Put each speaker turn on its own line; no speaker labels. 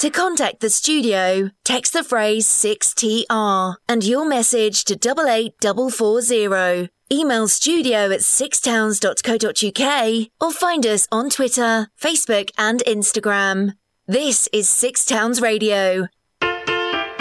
To contact the studio, text the phrase 6TR and your message to 88440. Email studio@sixtowns.co.uk or find us on Twitter, Facebook and Instagram. This is Six Towns Radio,